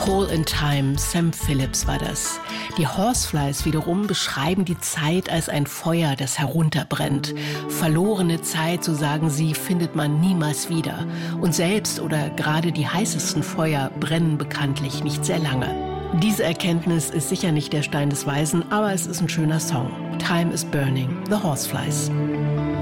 Hole in Time, Sam Phillips war das. Die Horseflies wiederum beschreiben die Zeit als ein Feuer, das herunterbrennt. Verlorene Zeit, so sagen sie, findet man niemals wieder. Und selbst oder gerade die heißesten Feuer brennen bekanntlich nicht sehr lange. Diese Erkenntnis ist sicher nicht der Stein des Weisen, aber es ist ein schöner Song. Time is Burning, The Horseflies.